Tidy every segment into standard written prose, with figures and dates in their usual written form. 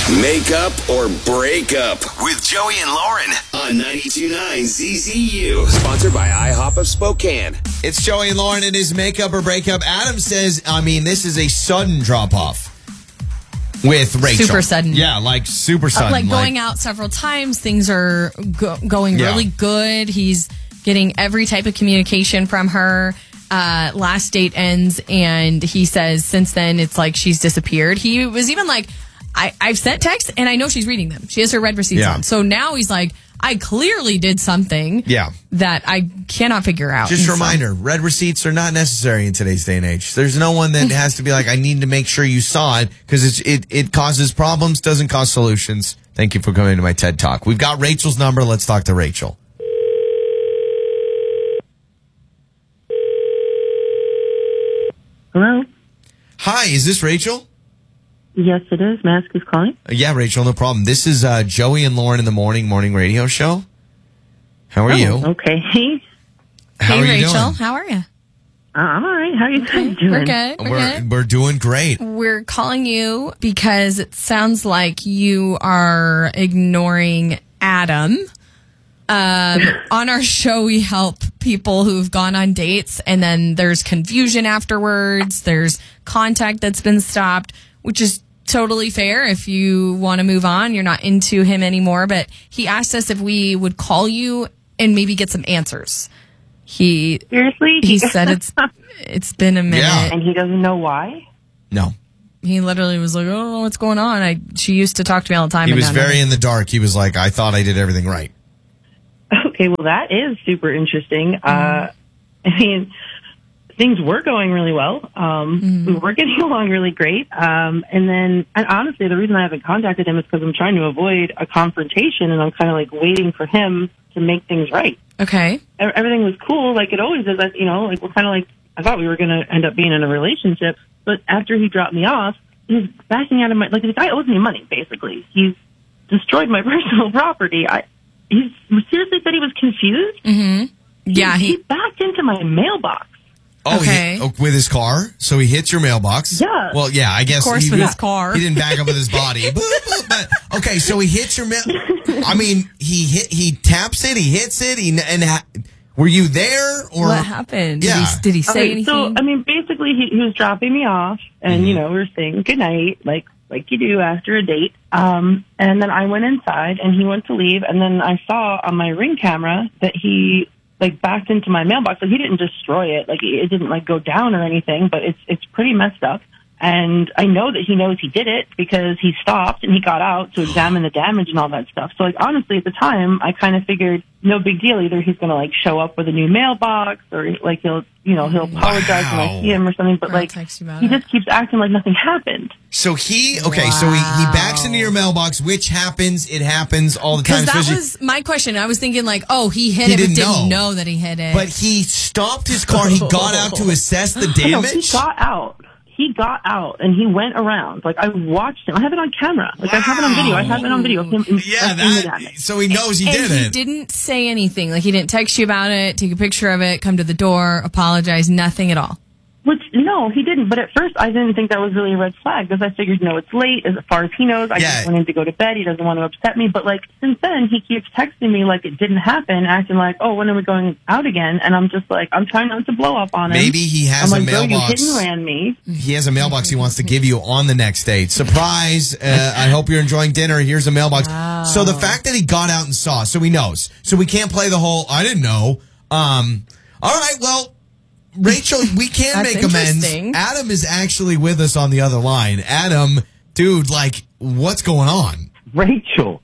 Make up or break up with Joey and Lauren on 92.9 ZZU. Sponsored by IHOP of Spokane. It's Joey and Lauren. It is Make Up or Break Up. Adam says, this is a sudden drop-off with Rachel. Super sudden. Yeah, like super sudden. Like going out several times. Things are going really good. He's getting every type of communication from her. Last date ends, and he says since then it's like she's disappeared. He was even like, I've sent texts, and I know she's reading them. She has her read receipts on. So now he's like, I clearly did something that I cannot figure out. Just a reminder, read receipts are not necessary in today's day and age. There's no one that has to be like, I need to make sure you saw it, because it causes problems, doesn't cause solutions. Thank you for coming to my TED Talk. We've got Rachel's number. Let's talk to Rachel. Hello? Hi, is this Rachel? Yes, it is. May I ask who's calling? Yeah, Rachel, no problem. This is Joey and Lauren in the morning radio show. How are you? Okay. How hey, are you Rachel. doing? How are you? I'm all right. How are you guys doing? We're good. We're doing great. We're calling you because it sounds like you are ignoring Adam. On our show, we help people who've gone on dates, and then there's confusion afterwards. There's contact that's been stopped, which is totally fair. If you want to move on, you're not into him anymore. But he asked us if we would call you and maybe get some answers. Seriously? He said it's been a minute. Yeah. And he doesn't know why? No. He literally was like, I don't know what's going on. She used to talk to me all the time. He was very in the dark. He was like, I thought I did everything right. Okay, well, that is super interesting. Things were going really well. We were getting along really great. And honestly, the reason I haven't contacted him is because I'm trying to avoid a confrontation, and I'm kind of like waiting for him to make things right. Okay. Everything was cool, like it always is. Like we're kind of like, I thought we were going to end up being in a relationship, but after he dropped me off, he was backing out of my, like, the guy owes me money, basically. He's destroyed my personal property. He seriously said he was confused. Mm-hmm. Yeah, he backed into my mailbox. Oh, okay. With his car? So he hits your mailbox? Yeah. Well, yeah, I guess. Of course, with his car. He didn't back up with his body. But, okay, so he hits your mail. He taps it, he hits it, were you there? Or what happened? Yeah. Did he say anything? So, basically, he was dropping me off, and, we were saying goodnight, like you do after a date. And then I went inside, and he went to leave, and then I saw on my Ring camera that he, backed into my mailbox. Like, he didn't destroy it. Like, it didn't, go down or anything, but it's pretty messed up. And I know that he knows he did it because he stopped and he got out to examine the damage and all that stuff. So, honestly, at the time, I kind of figured no big deal. Either he's going to, show up with a new mailbox, or, he'll apologize when I see him or something. But, he just keeps acting like nothing happened. So so he backs into your mailbox, which happens. It happens all the time. Because that was my question. I was thinking, he hit it, but didn't know that he hit it. But he stopped his car. He got out to assess the damage. No, he got out. He got out and he went around. I watched him. I have it on camera. I have it on video. I have it on video of him. So he knows he did it. He didn't say anything. He didn't text you about it, take a picture of it, come to the door, apologize, nothing at all. No, he didn't. But at first, I didn't think that was really a red flag because I figured, it's late. As far as he knows, I just want him to go to bed. He doesn't want to upset me. But since then, he keeps texting me like it didn't happen, acting like, oh, when are we going out again? And I'm just I'm trying not to blow up on him. Maybe he has a mailbox. You hit and ran me. He has a mailbox he wants to give you on the next date. Surprise! I hope you're enjoying dinner. Here's a mailbox. Wow. So the fact that he got out and saw, so he knows. So we can't play the whole I didn't know. All right, well. Rachel, we can make amends. Adam is actually with us on the other line. Adam, dude, what's going on? Rachel,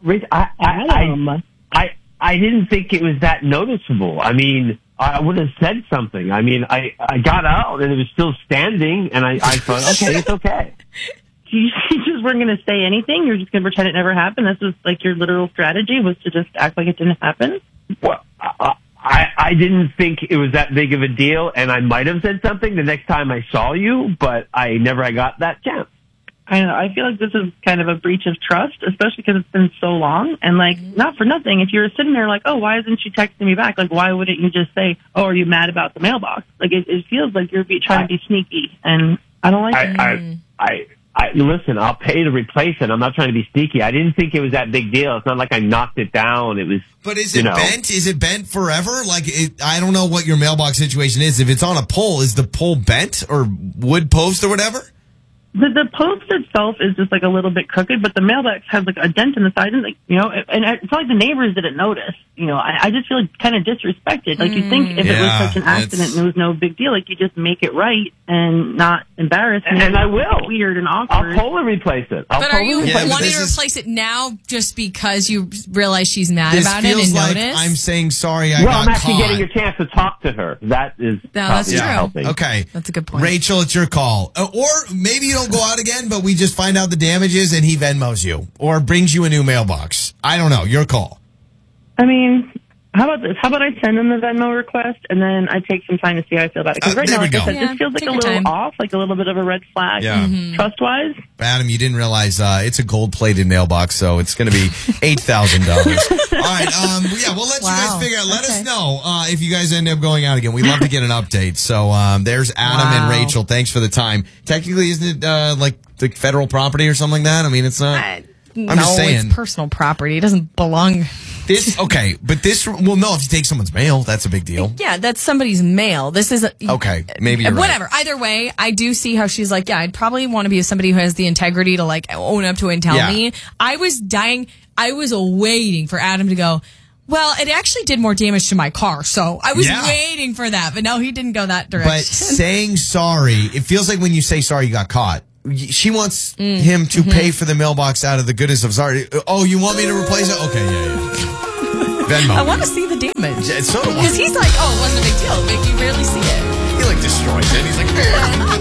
I didn't think it was that noticeable. I would have said something. I got out and it was still standing, and I thought, okay, it's okay. You just weren't going to say anything? You're just going to pretend it never happened? This was your literal strategy, was to just act like it didn't happen? Well, I didn't think it was that big of a deal, and I might have said something the next time I saw you, but I never got that chance. I know. I feel like this is kind of a breach of trust, especially because it's been so long. And not for nothing, if you're sitting there oh, why isn't she texting me back? Why wouldn't you just say, oh, are you mad about the mailbox? It feels like you're trying to be sneaky, and I don't like it. Listen, I'll pay to replace it. I'm not trying to be sneaky. I didn't think it was that big deal. It's not like I knocked it down. It was. But is it bent? Is it bent forever? Like, I don't know what your mailbox situation is. If it's on a pole, is the pole bent or wood post or whatever? The post itself is just like a little bit crooked, but the mailbox has like a dent in the side, and and it's not like the neighbors didn't notice. I just feel like kind of disrespected. Like you think if it was such an accident and it was no big deal, like you just make it right and not embarrass me. And I will. It's weird and awkward. I'll totally replace it. But are you wanting to replace it now just because you realize she's mad about it and like notice? I'm saying sorry. I'm actually getting a chance to talk to her. That is that's true. helping. Okay, that's a good point. Rachel, it's your call. Or maybe you don't go out again, but we just find out the damages and he Venmos you or brings you a new mailbox. I don't know. Your call. I mean, how about this? How about I send him the Venmo request and then I take some time to see how I feel about it? Because right now, like I said, this feels like a little off, like a little bit of a red flag, trust-wise. Adam, you didn't realize it's a gold-plated mailbox, so it's going to be $8,000. All right, we'll let you guys figure out. Let us know if you guys end up going out again. We'd love to get an update. So there's Adam and Rachel. Thanks for the time. Technically, isn't it like the federal property or something like that? I mean, it's not. I'm just saying. It's personal property. It doesn't belong. No, if you take someone's mail, that's a big deal. Yeah, that's somebody's mail. This is okay. Maybe you're whatever. Right. Either way, I do see how she's like, I'd probably want to be somebody who has the integrity to like own up to it and tell me. I was dying. I was waiting for Adam to go, well, it actually did more damage to my car, so I was waiting for that. But no, he didn't go that direction. But saying sorry, it feels like when you say sorry, you got caught. She wants him to pay for the mailbox out of the goodness of sorry. Oh, you want me to replace it? Okay, yeah. Venmo. I want to see the damage. Yeah, so because he's like, it wasn't a big deal. Like, you rarely see it. He like destroys it. He's like,